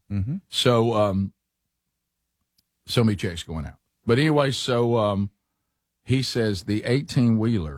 Mm-hmm. So many checks going out. But anyway, so he says the 18-wheeler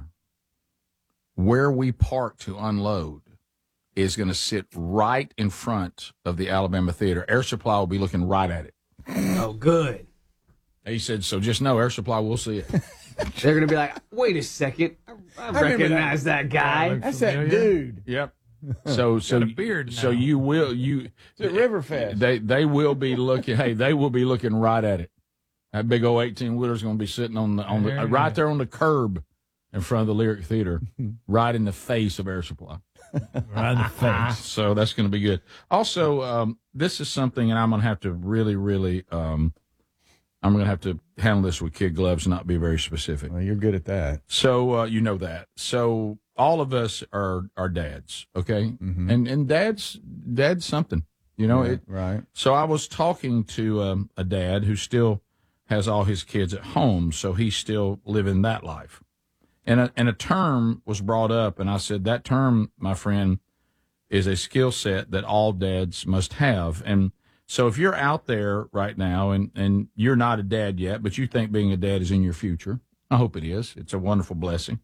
where we park to unload is going to sit right in front of the Alabama Theater. Air Supply will be looking right at it. Oh, good. He said, so just know Air Supply will see it. They're going to be like, wait a second. I recognize that guy. That's that dude. Yep. So a beard now. So It's at Riverfest. They will be looking. Hey, they will be looking right at it. That big old 18-wheeler is going to be sitting on the right there on the curb in front of the Lyric Theater, right in the face of Air Supply. Right in the face. So that's going to be good. Also, this is something, and I'm going to have to really, I'm going to have to handle this with kid gloves and not be very specific. Well, you're good at that. So you know that. So all of us are dads, okay? Mm-hmm. And dad's something, you know. Yeah, right. So I was talking to a dad who still has all his kids at home, so he's still living that life. And a term was brought up, and I said, that term, my friend, is a skill set that all dads must have. And so if you're out there right now and you're not a dad yet, but you think being a dad is in your future, I hope it is. It's a wonderful blessing.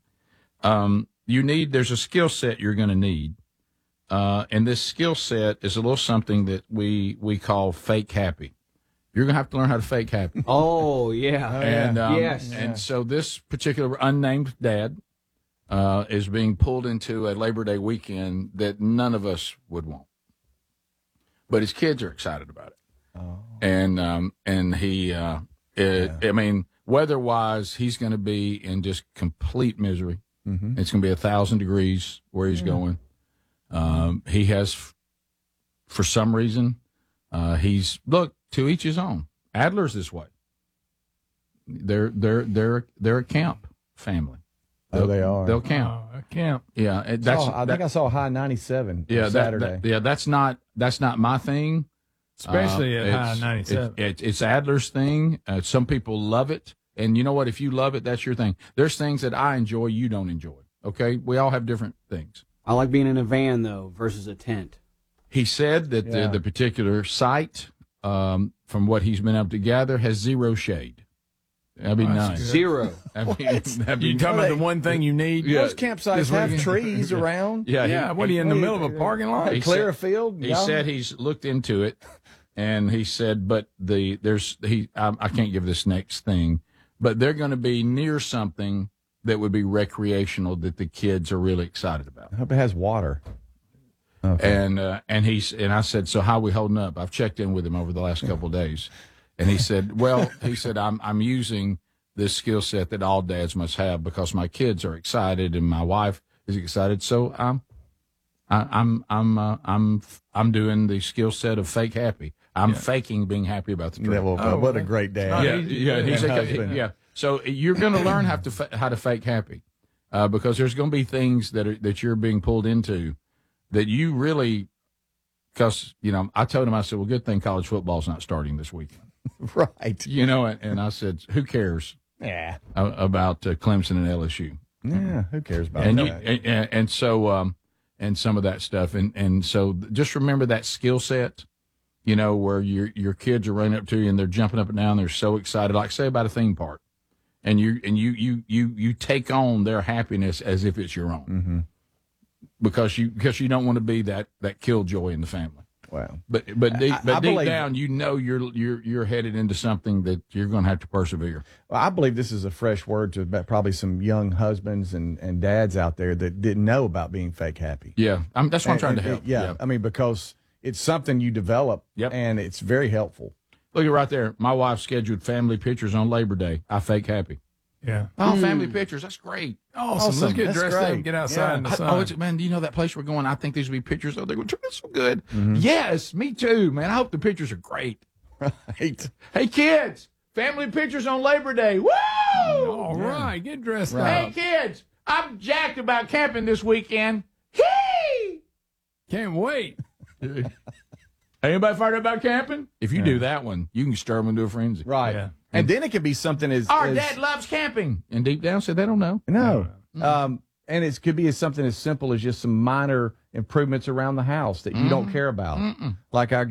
There's a skill set you're going to need. And this skill set is a little something that we call fake happy. You're going to have to learn how to fake happy. Oh, yeah. And yes. And so this particular unnamed dad is being pulled into a Labor Day weekend that none of us would want. But his kids are excited about it. Oh. And he, I mean, weather-wise, he's going to be in just complete misery. Mm-hmm. It's going to be 1,000 degrees where he's going. He has, for some reason, to each his own. Adler's this way. They're a camp family. They are. They'll camp. Camp. Yeah, I think I saw a high 97 yeah, Saturday. That's not my thing. Especially at high 97. It's Adler's thing. Some people love it, and you know what? If you love it, that's your thing. There's things that I enjoy you don't enjoy. Okay, we all have different things. I like being in a van, though, versus a tent. He said that the particular site, from what he's been able to gather, has zero shade. That'd be nice. Good. Zero. That'd be You talking about the one thing you need? Yeah. Most campsites have trees around. Yeah, What are you in the middle of a parking lot? Clear a field. He said he's looked into it, and he said, but I can't give this next thing, but they're going to be near something that would be recreational that the kids are really excited about. I hope it has water. Okay. And I said, so how are we holding up? I've checked in with him over the last couple of days, and he said, I'm using this skill set that all dads must have because my kids are excited and my wife is excited. So I'm doing the skill set of fake happy. I'm faking being happy about the trip. Yeah, well, what a great dad. Yeah. So you're going to learn how to fake happy, because there's going to be things that you're being pulled into that you really, because I told him, I said, well, good thing college football's not starting this weekend, Right. and I said, who cares Yeah. about Clemson and LSU? Yeah. Who cares about And that? and so and some of that stuff, and so just remember that skill set. Where your kids are running up to you and they're jumping up and down, they're so excited, like say about a theme park, and you take on their happiness as if it's your own, Mm-hmm. because you don't want to be that killjoy in the family. Wow. But deep down, you're headed into something that you're going to have to persevere. Well, I believe this is a fresh word to probably some young husbands and dads out there that didn't know about being fake happy. Yeah, that's what I'm trying to help. Yeah, I mean, because it's something you develop, and it's very helpful. Look at right there. My wife scheduled family pictures on Labor Day. I fake happy. Yeah. Oh, family pictures. That's great. Awesome. Let's get That's dressed up great. and get outside in the sun. Man, do you know that place we're going? I think these will be pictures. Oh, they're going to turn out so good. Mm-hmm. Yes, me too, man. I hope the pictures are great. Right. Hey, kids, family pictures on Labor Day. Woo! All right. Get dressed Hey, up. kids, I'm jacked about camping this weekend. Hey! Can't wait. Anybody fired up about camping? If you do that one, you can stir them into a frenzy. Right. Yeah. And then it could be something Our dad loves camping. And deep down said they don't know. No. And it could be something as simple as just some minor improvements around the house that you don't care about. Like our